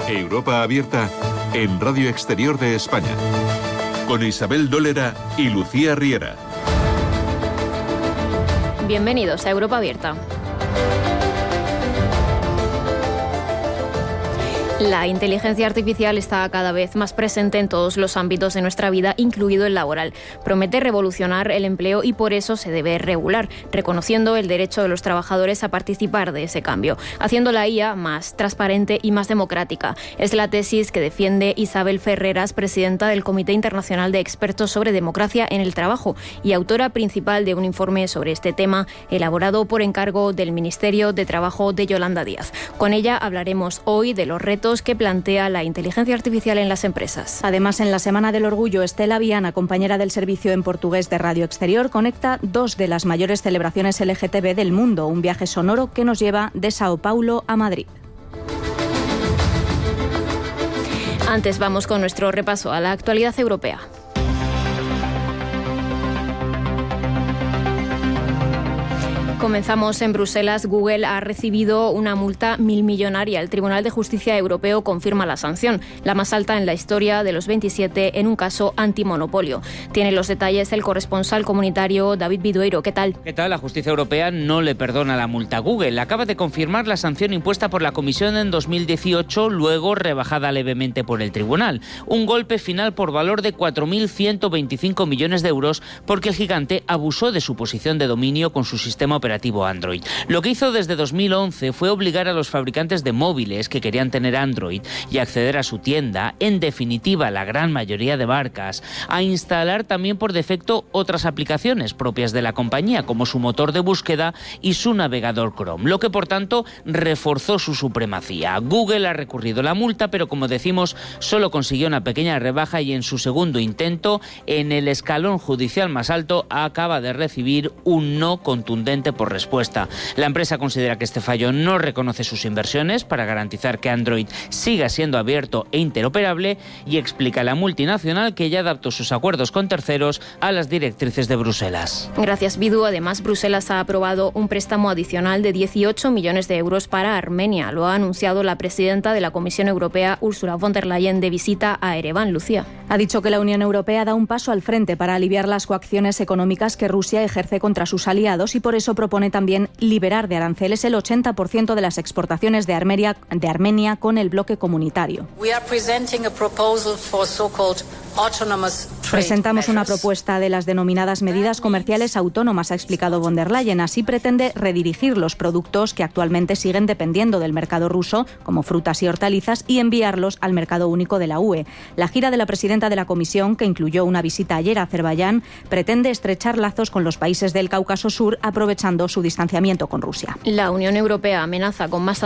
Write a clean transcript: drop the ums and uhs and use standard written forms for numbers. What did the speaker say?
Europa Abierta en Radio Exterior de España, con Isabel Dólera y Lucía Riera. Bienvenidos a Europa Abierta. La inteligencia artificial está cada vez más presente en todos los ámbitos de nuestra vida, incluido el laboral. Promete revolucionar el empleo y por eso se debe regular, reconociendo el derecho de los trabajadores a participar de ese cambio, haciendo la IA más transparente y más democrática. Es la tesis que defiende Isabel Ferreras, presidenta del Comité Internacional de Expertos sobre Democracia en el Trabajo y autora principal de un informe sobre este tema elaborado por encargo del Ministerio de Trabajo de Yolanda Díaz. Con ella hablaremos hoy de los retos que plantea la inteligencia artificial en las empresas. Además, en la Semana del Orgullo, Estela Viana, compañera del servicio en portugués de Radio Exterior, conecta dos de las mayores celebraciones LGTB del mundo, un viaje sonoro que nos lleva de Sao Paulo a Madrid. Antes vamos con nuestro repaso a la actualidad europea. Comenzamos en Bruselas. Google ha recibido una multa millonaria. El Tribunal de Justicia Europeo confirma la sanción, la más alta en la historia de los 27 en un caso antimonopolio. Tiene los detalles el corresponsal comunitario David Bidueiro. ¿Qué tal? ¿Qué tal? La justicia europea no le perdona la multa a Google. Acaba de confirmar la sanción impuesta por la Comisión en 2018, luego rebajada levemente por el tribunal. Un golpe final por valor de 4.125 millones de euros porque el gigante abusó de su posición de dominio con su sistema operativo Android. Lo que hizo desde 2011 fue obligar a los fabricantes de móviles que querían tener Android y acceder a su tienda, en definitiva la gran mayoría de marcas, a instalar también por defecto otras aplicaciones propias de la compañía, como su motor de búsqueda y su navegador Chrome, lo que por tanto reforzó su supremacía. Google ha recurrido la multa, pero como decimos, solo consiguió una pequeña rebaja y en su segundo intento, en el escalón judicial más alto, acaba de recibir un no contundente por respuesta. La empresa considera que este fallo no reconoce sus inversiones para garantizar que Android siga siendo abierto e interoperable y explica a la multinacional que ya adaptó sus acuerdos con terceros a las directrices de Bruselas. Gracias, Bidu. Además, Bruselas ha aprobado un préstamo adicional de 18 millones de euros para Armenia. Lo ha anunciado la presidenta de la Comisión Europea, Ursula von der Leyen, de visita a Ereván. Lucía. Ha dicho que la Unión Europea da un paso al frente para aliviar las coacciones económicas que Rusia ejerce contra sus aliados y por eso propone también liberar de aranceles el 80% de las exportaciones de Armenia con el bloque comunitario. Presentamos una propuesta de las denominadas medidas comerciales autónomas, ha explicado von der Leyen. Así pretende redirigir los productos que actualmente siguen dependiendo del mercado ruso, como frutas y hortalizas, y enviarlos al mercado único de la UE. La gira de la presidenta de la Comisión, que incluyó una visita ayer a Azerbaiyán, pretende estrechar lazos con los países del Cáucaso Sur, aprovechando su distanciamiento con Rusia. La Unión Europea amenaza con más